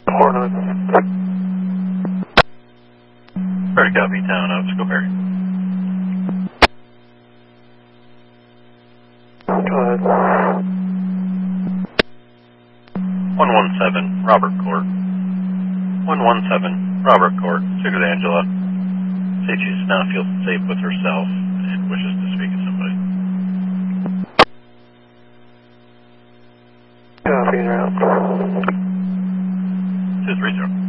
49. Very copy, town of Schoberry. Go ahead. 117, Robert Court. 117, Robert Court, Sigurd Angela. Say she does not feel safe with herself and wishes to speak to somebody. Copy, route. 230.